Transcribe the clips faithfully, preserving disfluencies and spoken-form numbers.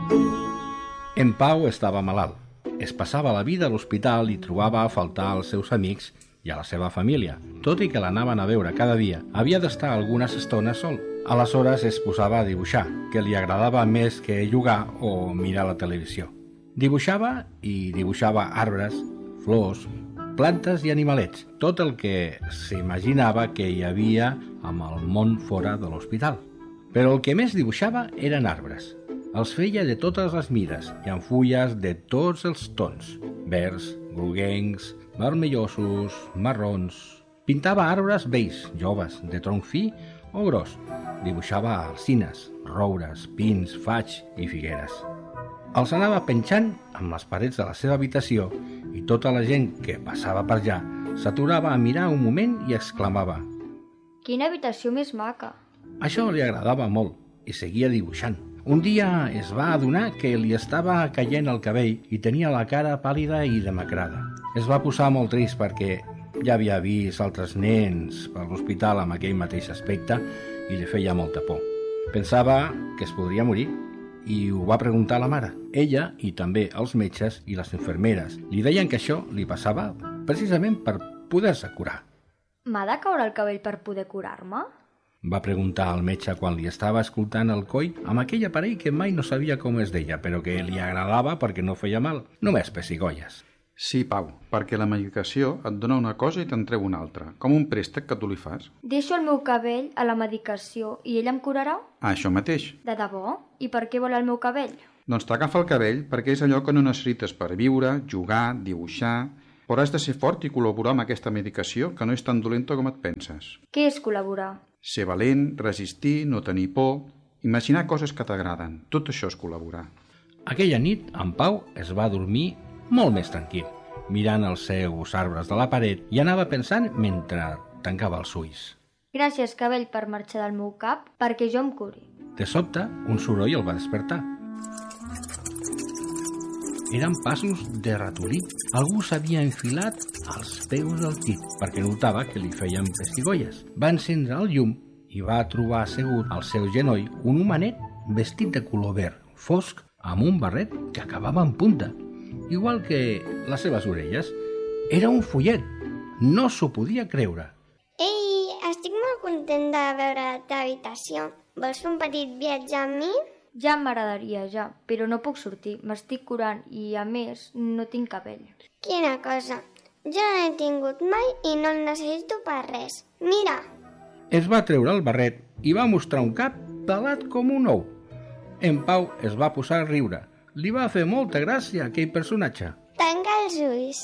En Pau estava malalt. Es passava la vida a l'hospital i trobava a faltar als seus amics i a la seva família. Tot i que l'anaven a veure cada dia, havia d'estar algunes estones sol. Aleshores es posava a dibuixar, que li agradava més que jugar o mirar la televisió. Dibuixava i dibuixava arbres, flors, plantes i animalets, tot el que s'imaginava que hi havia amb el món fora de l'hospital. Però el que més dibuixava eren arbres. Els feia de totes les mides i amb fulles de tots els tons, verds, groguencs, vermellosos, marrons. Pintava arbres vells, joves, de tronc fi o gros. Dibuixava alzines, roures, pins, faigs i figueres. Els anava penjant amb les parets de la seva habitació i tota la gent que passava per allà s'aturava a mirar un moment i exclamava: «Quina habitació més maca!» Això li agradava molt i seguia dibuixant. Un dia es va adonar que li estava caient el cabell i tenia la cara pàl·lida i demacrada. Es va posar molt trist perquè ja havia vist altres nens per l'hospital amb aquell mateix aspecte i li feia molta por. Pensava que es podria morir i ho va preguntar a la mare. Ella i també els metges i les infermeres li deien que això li passava precisament per poder-se curar. «M'ha de caure el cabell per poder curar-me?» Va preguntar al metge quan li estava escoltant el coll amb aquell aparell que mai no sabia com es deia, però que li agradava perquè no feia mal, només pessigolles. Sí, Pau, perquè la medicació et dona una cosa i te'n treu una altra, com un préstec que tu li fas. Deixo el meu cabell a la medicació i ell em curarà? Ah, això mateix. De debò? I per què vol el meu cabell? Doncs t'agafa el cabell perquè és allò que no necessites per viure, jugar, dibuixar... Però has de ser fort i col·laborar amb aquesta medicació que no és tan dolenta com et penses. Què és col·laborar? Ser valent, resistir, no tenir por, imaginar coses que t'agraden. Tot això és col·laborar. Aquella nit, en Pau es va dormir molt més tranquil, mirant els seus arbres de la paret i anava pensant mentre tancava els ulls. Gràcies, cabell, per marxar del meu cap perquè jo em curi. De sobte, un soroll el va despertar. Eren passos de ratolí. Algú s'havia enfilat als peus del llit perquè notava que li feien pessigolles. Va encendre el llum i va trobar assegut al seu genoll un homenet vestit de color verd, fosc, amb un barret que acabava en punta, igual que les seves orelles. Era un follet. No s'ho podia creure. Ei, estic molt content de veure la teva habitació. Vols fer un petit viatge amb mi? Ja m'agradaria, ja, però no puc sortir. M'estic curant i, a més, no tinc cabell. Quina cosa. Jo no l'he tingut mai i no el necessito per res. Mira! Es va treure el barret i va mostrar un cap pelat com un ou. En Pau es va posar a riure. Li va fer molta gràcia aquell personatge. Tanca els ulls.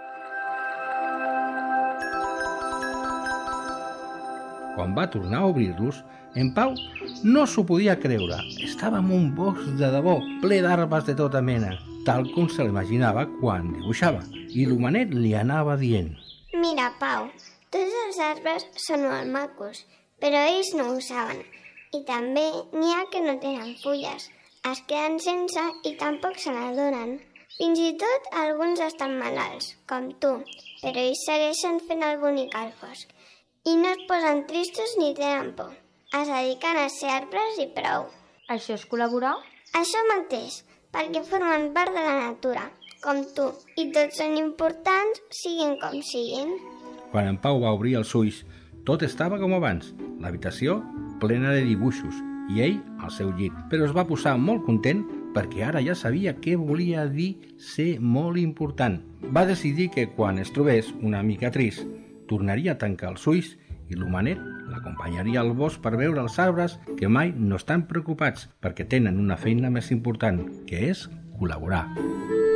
Quan va tornar a obrir-los, en Pau no s'ho podia creure. Estava en un bosc de debò, ple d'arbres de tota mena, tal com se l'imaginava quan dibuixava. I l'homenet li anava dient: Mira, Pau, tots els arbres són molt macos, però ells no ho saben. I també n'hi ha que no tenen fulles. Es queden sense i tampoc se n'adonen. Fins i tot alguns estan malalts, com tu, però ells segueixen fent el bonic al bosc. I no es posen tristos ni tenen por. Es dediquen a ser arbres i prou. Això és col·laborar? Això mateix, perquè formen part de la natura, com tu, i tots són importants, siguin com siguin. Quan en Pau va obrir els ulls, tot estava com abans, l'habitació plena de dibuixos i ell al seu llit, però es va posar molt content perquè ara ja sabia què volia dir ser molt important. Va decidir que quan es trobés una mica trist, tornaria a tancar els ulls i l'homenet l'acompanyaria al bosc per veure els arbres que mai no estan preocupats perquè tenen una feina més important, que és col·laborar.